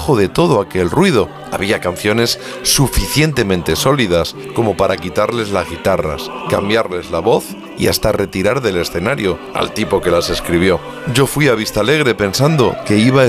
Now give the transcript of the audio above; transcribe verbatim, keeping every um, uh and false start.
debajo de todo aquel ruido había canciones suficientemente sólidas como para quitarles las guitarras, cambiarles la voz y hasta retirar del escenario al tipo que las escribió. Yo fui a Vistalegre pensando que iba a